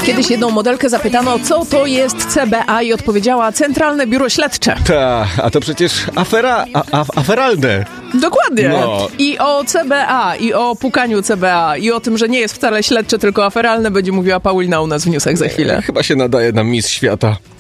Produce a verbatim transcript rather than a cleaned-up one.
Kiedyś jedną modelkę zapytano, co to jest C B A i odpowiedziała Centralne Biuro Śledcze. Ta, a to przecież afera, a, a, aferalne. Dokładnie. No. I o C B A, i o pukaniu C B A, i o tym, że nie jest wcale śledcze, tylko aferalne, będzie mówiła Paulina u nas w newsach za chwilę. Chyba się nadaje na Miss Świata.